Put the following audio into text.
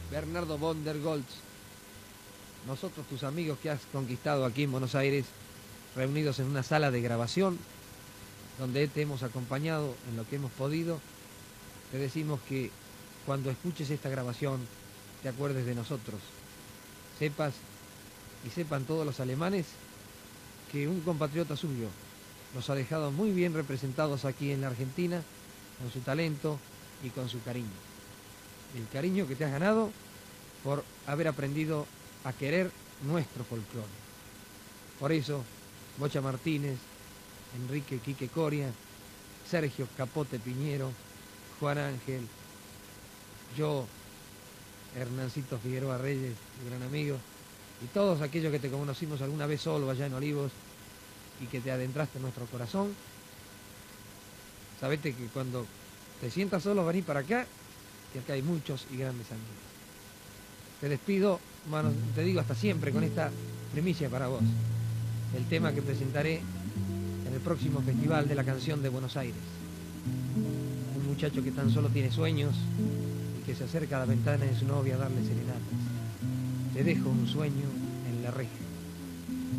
Bernardo von der Goltz, nosotros, tus amigos que has conquistado aquí en Buenos Aires, reunidos en una sala de grabación, donde te hemos acompañado en lo que hemos podido, te decimos que cuando escuches esta grabación te acuerdes de nosotros. Sepas y sepan todos los alemanes que un compatriota suyo nos ha dejado muy bien representados aquí en la Argentina, con su talento y con su cariño. El cariño que te has ganado por haber aprendido a querer nuestro folclore. Por eso, Bocha Martínez, Enrique Quique Coria, Sergio Capote Piñero, Juan Ángel, yo, Hernancito Figueroa Reyes, tu gran amigo, y todos aquellos que te conocimos alguna vez solo allá en Olivos y que te adentraste en nuestro corazón, sabete que cuando te sientas solo vení para acá, que acá hay muchos y grandes amigos. Te despido, mano, te digo hasta siempre con esta primicia para vos. El tema que presentaré en el próximo Festival de la Canción de Buenos Aires. Un muchacho que tan solo tiene sueños y que se acerca a la ventana de su novia a darle serenatas. Te dejo un sueño en la reja.